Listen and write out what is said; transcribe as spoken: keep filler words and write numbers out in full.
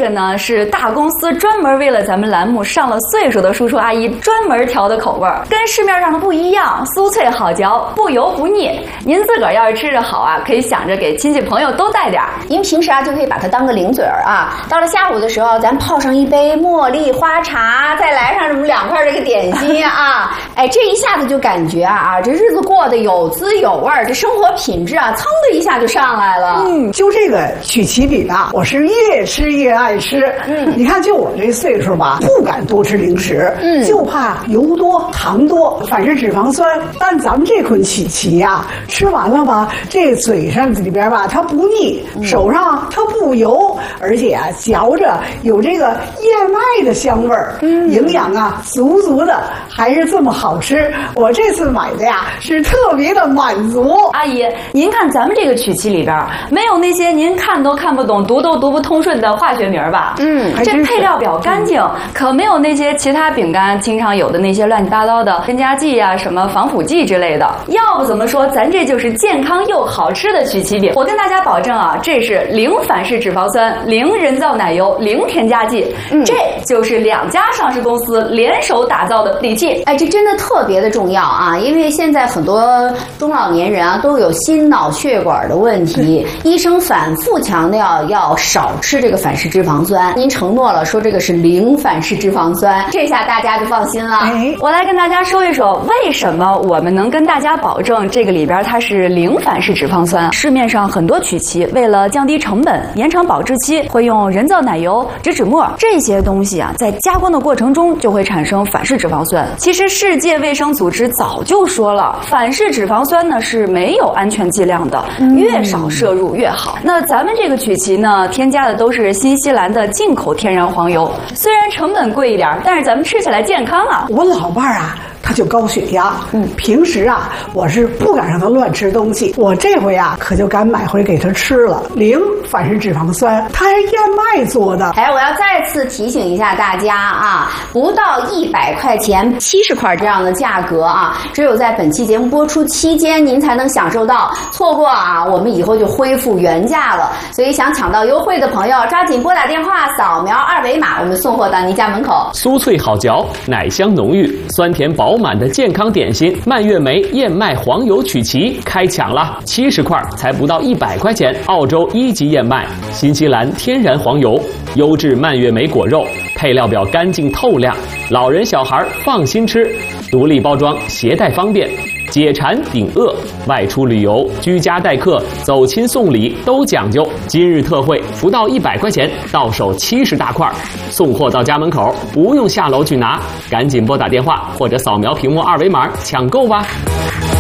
个呢是大公司专门为了咱们栏目上了岁数的叔叔阿姨专门调的口味儿，跟市面上的不一样，酥脆好嚼，不油不腻。您自个儿要是吃着好啊，可以想着给亲戚朋友都带点儿。 您平时啊就可以把它当个零嘴儿啊，到了下午的时候，咱泡上一杯茉莉花茶，再来上什么两块这个点心啊，哎，这一下子就感觉啊啊，这日子过得有滋有味儿，这生活品质啊，噌的一下就上来了。 嗯，就这个曲奇饼啊，我是越吃越爱吃。嗯，你看就我这岁数吧，不敢多吃零食，嗯，就怕油多糖多，反式脂肪酸。但咱们这款曲奇呀，吃完了吧，这嘴上里边吧它不腻，手上它不油，而且啊嚼着有这个燕麦的香味儿，嗯，营养啊足足的，还是这么好吃。我这次买的呀是特别的满足。 阿姨，您看咱们这个曲奇里边没有那些您看都看不懂、读都读不通顺的化学名吧？嗯，这配料表干净，可没有那些其他饼干经常有的那些乱七八糟的添加剂呀、什么防腐剂之类的。要不怎么说咱这就是健康又好吃的曲奇饼？我跟大家保证啊，这是零反式脂肪酸、零人造奶油、零添加剂，嗯，这就是两家上市公司联手打造的底气。 哎，这真的特别的重要啊！因为现在很多中老年人啊都有心脑血管的问题，医生反复强调要少吃这个反式脂肪酸。您承诺了说这个是零反式脂肪酸，这下大家就放心了。 哎，我来跟大家说一说为什么我们能跟大家保证这个里边它是零反式脂肪酸。市面上很多曲奇为了降低成本、延长保质期，会用人造奶油、植脂末这些东西啊，在加工的过程中就会产生反式脂肪酸。其实世界卫生组织早就说了，反式脂肪酸呢是没有安全剂量的，越少摄入越好。那咱们这个曲奇呢，添加的都是新西兰的进口天然黄油，虽然成本贵一点，但是咱们吃起来健康啊。 我老伴儿啊他就高血压，嗯，平时啊我是不敢让他乱吃东西，我这回啊可就敢买回给他吃了，零反式脂肪酸，它还是燕麦做的。 哎，我要再次提醒一下大家啊，不到一百块钱七十块这样的价格啊，只有在本期节目播出期间您才能享受到，错过啊我们以后就恢复原价了。所以想抢到优惠的朋友，抓紧拨打电话扫描二维码，我们送货到您家门口。 酥脆好嚼，奶香浓郁，酸甜饱满的健康点心蔓越莓燕麦黄油曲奇开抢了，七十块才不到一百块钱，澳洲一级燕麦，新西兰天然黄油，优质蔓越莓果肉，配料表干净透亮，老人小孩放心吃，独立包装，携带方便，解馋顶饿，外出旅游、居家待客、走亲送礼都讲究。今日特惠，不到一百块钱，到手七十大块，送货到家门口，不用下楼去拿，赶紧拨打电话或者扫描屏幕二维码抢购吧。